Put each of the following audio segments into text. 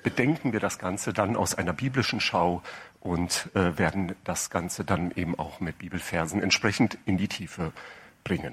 bedenken wir das Ganze dann aus einer biblischen Schau und werden das Ganze dann eben auch mit Bibelversen entsprechend in die Tiefe bringen.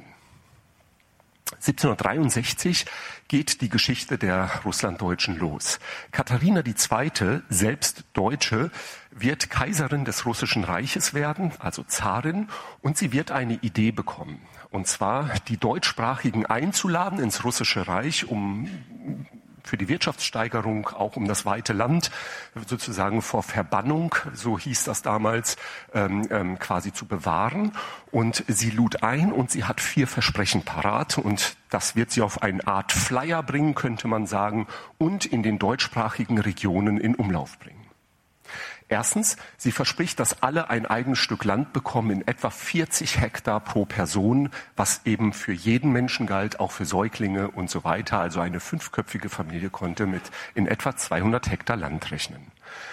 1763 geht die Geschichte der Russlanddeutschen los. Katharina II., selbst Deutsche, wird Kaiserin des Russischen Reiches werden, also Zarin, und sie wird eine Idee bekommen. Und zwar die Deutschsprachigen einzuladen ins Russische Reich, um für die Wirtschaftssteigerung, auch um das weite Land sozusagen vor Verbannung, so hieß das damals, quasi zu bewahren. Und sie lud ein und sie hat 4 Versprechen parat und das wird sie auf eine Art Flyer bringen, könnte man sagen, und in den deutschsprachigen Regionen in Umlauf bringen. Erstens, sie verspricht, dass alle ein eigenes Stück Land bekommen in etwa 40 Hektar pro Person, was eben für jeden Menschen galt, auch für Säuglinge und so weiter. Also eine 5-köpfige Familie konnte mit in etwa 200 Hektar Land rechnen.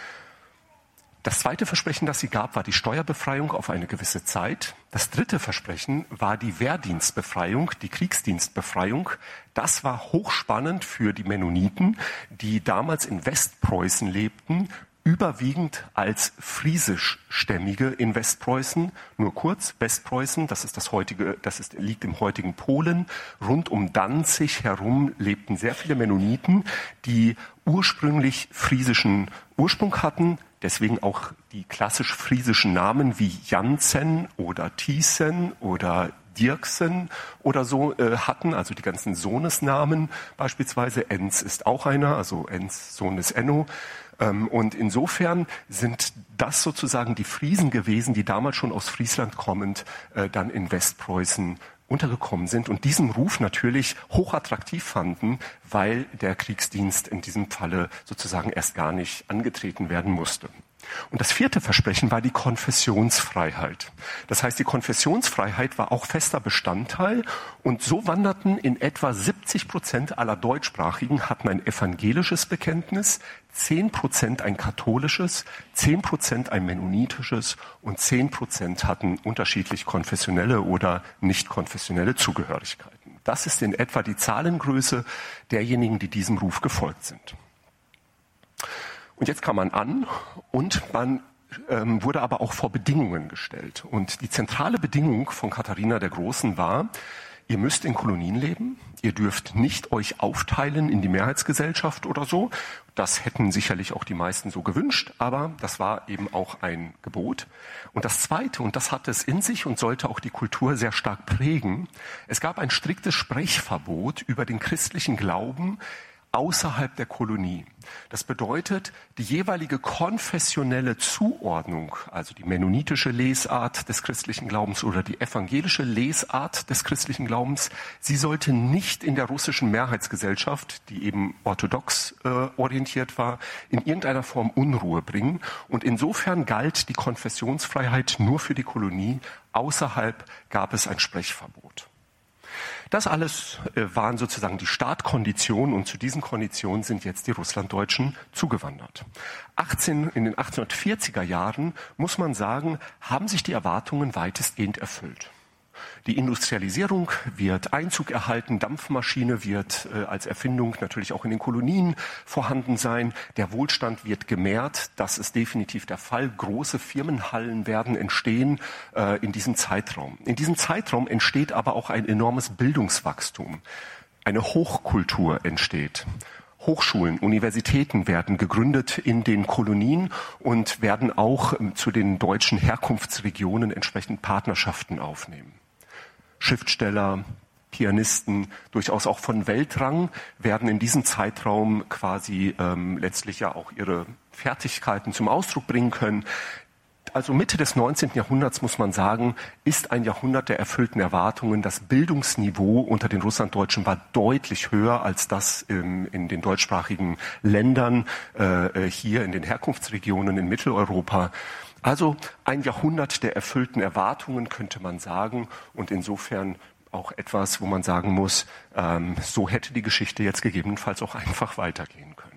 Das zweite Versprechen, das sie gab, war die Steuerbefreiung auf eine gewisse Zeit. Das dritte Versprechen war die Wehrdienstbefreiung, die Kriegsdienstbefreiung. Das war hochspannend für die Mennoniten, die damals in Westpreußen lebten, überwiegend als friesischstämmige in Westpreußen. Nur kurz, Westpreußen, liegt im heutigen Polen. Rund um Danzig herum lebten sehr viele Mennoniten, die ursprünglich friesischen Ursprung hatten. Deswegen auch die klassisch friesischen Namen wie Jansen oder Thiessen oder Dirksen oder so hatten, also die ganzen Sohnesnamen beispielsweise. Enz ist auch einer, also Enz, Sohn des Enno. Und insofern sind das sozusagen die Friesen gewesen, die damals schon aus Friesland kommend dann in Westpreußen untergekommen sind und diesen Ruf natürlich hochattraktiv fanden, weil der Kriegsdienst in diesem Falle sozusagen erst gar nicht angetreten werden musste. Und das vierte Versprechen war die Konfessionsfreiheit. Das heißt, die Konfessionsfreiheit war auch fester Bestandteil und so wanderten in etwa 70% aller Deutschsprachigen hatten ein evangelisches Bekenntnis, 10% ein katholisches, 10% ein mennonitisches und 10% hatten unterschiedlich konfessionelle oder nicht konfessionelle Zugehörigkeiten. Das ist in etwa die Zahlengröße derjenigen, die diesem Ruf gefolgt sind. Und jetzt kam man an und man wurde aber auch vor Bedingungen gestellt. Und die zentrale Bedingung von Katharina der Großen war, ihr müsst in Kolonien leben, ihr dürft nicht euch aufteilen in die Mehrheitsgesellschaft oder so. Das hätten sicherlich auch die meisten so gewünscht, aber das war eben auch ein Gebot. Und das Zweite, und das hatte es in sich und sollte auch die Kultur sehr stark prägen, es gab ein striktes Sprechverbot über den christlichen Glauben außerhalb der Kolonie. Das bedeutet, die jeweilige konfessionelle Zuordnung, also die mennonitische Lesart des christlichen Glaubens oder die evangelische Lesart des christlichen Glaubens, sie sollte nicht in der russischen Mehrheitsgesellschaft, die eben orthodox orientiert war, in irgendeiner Form Unruhe bringen. Und insofern galt die Konfessionsfreiheit nur für die Kolonie. Außerhalb gab es ein Sprechverbot. Das alles waren sozusagen die Startkonditionen und zu diesen Konditionen sind jetzt die Russlanddeutschen zugewandert. In den 1840er Jahren, muss man sagen, haben sich die Erwartungen weitestgehend erfüllt. Die Industrialisierung wird Einzug erhalten, Dampfmaschine wird als Erfindung natürlich auch in den Kolonien vorhanden sein. Der Wohlstand wird gemehrt, das ist definitiv der Fall. Große Firmenhallen werden entstehen in diesem Zeitraum. In diesem Zeitraum entsteht aber auch ein enormes Bildungswachstum. Eine Hochkultur entsteht. Hochschulen, Universitäten werden gegründet in den Kolonien und werden auch zu den deutschen Herkunftsregionen entsprechend Partnerschaften aufnehmen. Schriftsteller, Pianisten, durchaus auch von Weltrang, werden in diesem Zeitraum quasi letztlich ja auch ihre Fertigkeiten zum Ausdruck bringen können. Also Mitte des 19. Jahrhunderts, muss man sagen, ist ein Jahrhundert der erfüllten Erwartungen. Das Bildungsniveau unter den Russlanddeutschen war deutlich höher als das in den deutschsprachigen Ländern, hier in den Herkunftsregionen in Mitteleuropa. Also ein Jahrhundert der erfüllten Erwartungen, könnte man sagen. Und insofern auch etwas, wo man sagen muss, so hätte die Geschichte jetzt gegebenenfalls auch einfach weitergehen können.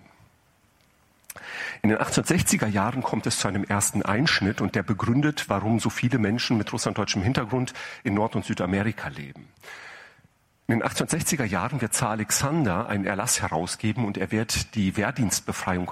In den 1860er Jahren kommt es zu einem ersten Einschnitt und der begründet, warum so viele Menschen mit russlanddeutschem Hintergrund in Nord- und Südamerika leben. In den 1860er Jahren wird Zar Alexander einen Erlass herausgeben und er wird die Wehrdienstbefreiung